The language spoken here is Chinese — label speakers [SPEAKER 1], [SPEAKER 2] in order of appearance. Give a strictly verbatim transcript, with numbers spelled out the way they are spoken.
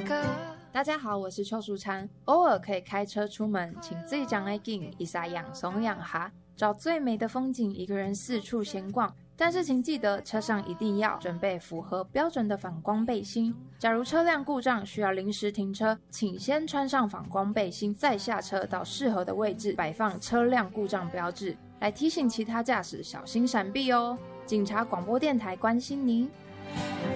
[SPEAKER 1] 大家好，我是邱淑婵。偶尔可以开车出门，请自己讲爱紧，一撒养松养哈，找最美的风景，一个人四处闲逛。但是请记得，车上一定要准备符合标准的反光背心。假如车辆故障需要临时停车，请先穿上反光背心，再下车到适合的位置摆放车辆故障标志，来提醒其他驾驶小心闪避哦。警察广播电台关心您。